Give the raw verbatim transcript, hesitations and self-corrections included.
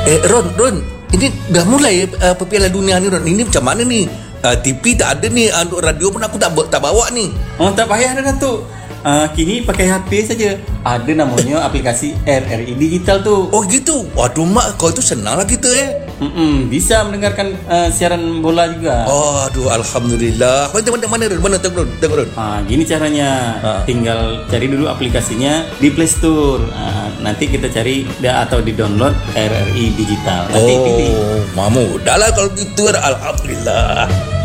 Eh Ron, Ron, ini dah mulai uh, Piala Dunia ni Ron. Ini macam mana ni? Uh, T V tak ada ni, uh, radio pun aku tak tak bawa ni. Oh, tak payah dah Datuk. Uh, kini pakai H P saja. Ada namanya aplikasi R R I Digital tu. Oh gitu. Waduh mak, kau itu senang lah kita eh. Mm-mm, bisa mendengarkan uh, siaran bola juga. Oh, aduh alhamdulillah. Mana mana mana mana tengok tengok Ron. Ah, gini caranya. Ha. Tinggal cari dulu aplikasinya di Play Store. Ah, nanti kita cari da, atau di download R R I Digital. Nanti pilih. Oh, mamu. Dah lah kalau gitu alhamdulillah.